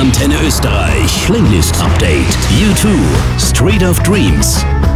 Antenne Österreich Playlist Update. U2 Street of Dreams.